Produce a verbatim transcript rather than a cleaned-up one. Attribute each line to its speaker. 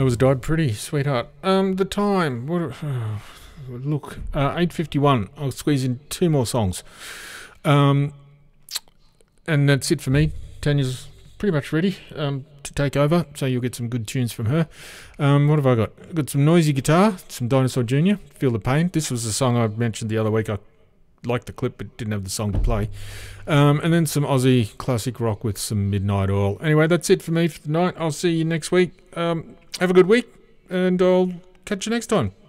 Speaker 1: Who's died pretty, sweetheart. Um, the time. What? Oh, look, uh, eight fifty-one. I'll squeeze in two more songs. Um, and that's it for me. Tanya's pretty much ready um, to take over, so you'll get some good tunes from her. Um, what have I got? I've got some noisy guitar, some Dinosaur Junior, Feel the Pain. This was the song I mentioned the other week. I liked the clip but didn't have the song to play. Um, and then some Aussie classic rock with some Midnight Oil. Anyway, that's it for me for tonight. I'll see you next week. Um, have a good week, and I'll catch you next time.